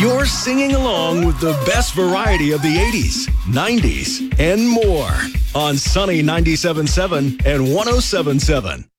You're singing along with the best variety of the 80s, 90s, and more on Sunny 97.7 and 107.7.